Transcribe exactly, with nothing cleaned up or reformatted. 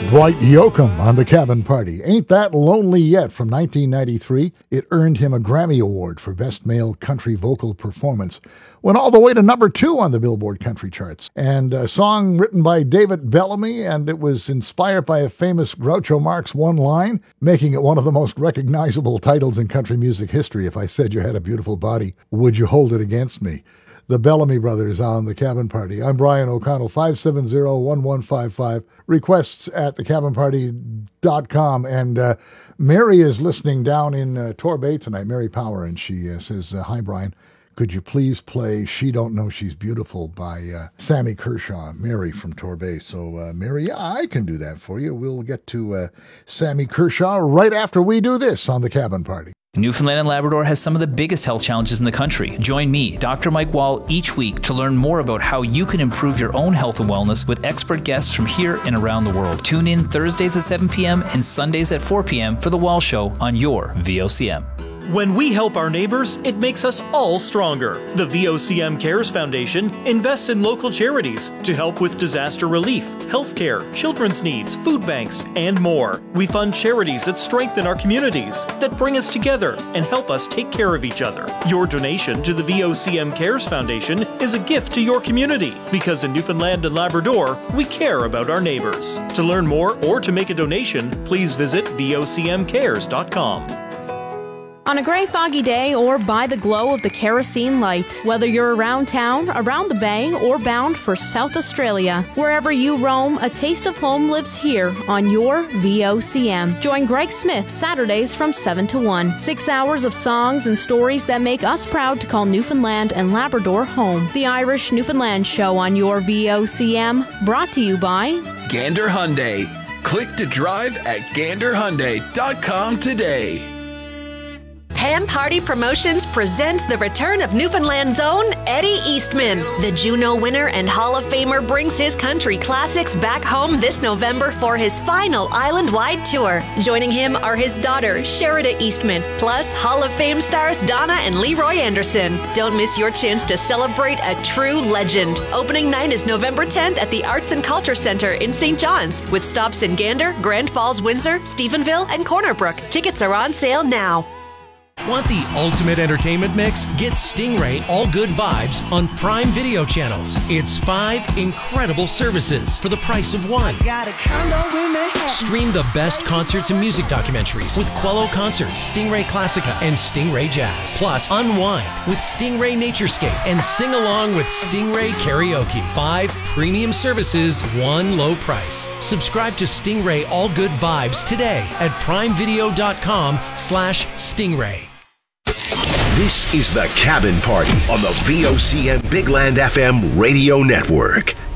Dwight Yoakam on The Cabin Party. Ain't That Lonely Yet from nineteen ninety-three. It earned him a Grammy Award for Best Male Country Vocal Performance. Went all the way to number two on the Billboard Country Charts. And a song written by David Bellamy, and it was inspired by a famous Groucho Marx one line, making it one of the most recognizable titles in country music history. If I said you had a beautiful body, would you hold it against me? The Bellamy Brothers on The Cabin Party. I'm Brian O'Connell, five seven zero, one one five five. Requests at the cabin party dot com. And uh, Mary is listening down in uh, Torbay tonight, Mary Power, and she uh, says, uh, hi, Brian. Could you please play She Don't Know She's Beautiful by uh, Sammy Kershaw, Mary from Torbay. So, uh, Mary, yeah, I can do that for you. We'll get to uh, Sammy Kershaw right after we do this on The Cabin Party. Newfoundland and Labrador has some of the biggest health challenges in the country. Join me, Doctor Mike Wall, each week to learn more about how you can improve your own health and wellness with expert guests from here and around the world. Tune in Thursdays at seven p.m. and Sundays at four p.m. for The Wall Show on your V O C M. When we help our neighbors, it makes us all stronger. The V O C M Cares Foundation invests in local charities to help with disaster relief, healthcare, children's needs, food banks, and more. We fund charities that strengthen our communities, that bring us together and help us take care of each other. Your donation to the V O C M Cares Foundation is a gift to your community, because in Newfoundland and Labrador, we care about our neighbors. To learn more or to make a donation, please visit V O C M cares dot com. On a grey foggy day or by the glow of the kerosene light, whether you're around town, around the bay, or bound for South Australia, wherever you roam, a taste of home lives here on your V O C M. Join Greg Smith Saturdays from seven to one. Six hours of songs and stories that make us proud to call Newfoundland and Labrador home. The Irish Newfoundland Show on your V O C M, brought to you by Gander Hyundai. Click to drive at gander hyundai dot com today. Ham Party Promotions presents the return of Newfoundland's own Eddie Eastman. The Juno winner and Hall of Famer brings his country classics back home this November for his final island-wide tour. Joining him are his daughter, Sherida Eastman, plus Hall of Fame stars Donna and Leroy Anderson. Don't miss your chance to celebrate a true legend. Opening night is November tenth at the Arts and Culture Center in Saint John's, with stops in Gander, Grand Falls, Windsor, Stephenville, and Corner Brook. Tickets are on sale now. Want the ultimate entertainment mix? Get Stingray All Good Vibes on Prime Video channels. It's five incredible services for the price of one. Stream the best concerts and music documentaries with Quello Concerts, Stingray Classica, and Stingray Jazz. Plus, unwind with Stingray Naturescape and sing along with Stingray Karaoke. Five premium services, one low price. Subscribe to Stingray All Good Vibes today at primevideo.com slash Stingray. This is The Cabin Party on the V O C M Big Land F M radio network.